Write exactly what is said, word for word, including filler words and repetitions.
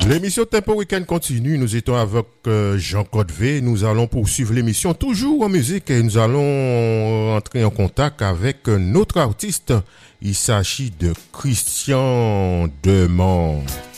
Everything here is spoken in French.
L'émission Tempo Weekend continue. Nous étions avec euh, Jean-Claude V. Nous allons poursuivre l'émission toujours en musique et nous allons entrer en contact avec notre artiste. Il s'agit de Christian Demant.